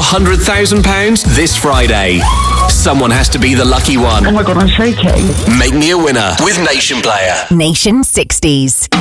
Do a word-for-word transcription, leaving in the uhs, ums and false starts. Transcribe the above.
hundred thousand pounds this Friday. Someone has to be the lucky one. Oh my God, I'm shaking. Make me a winner with Nation Player. Nation sixties.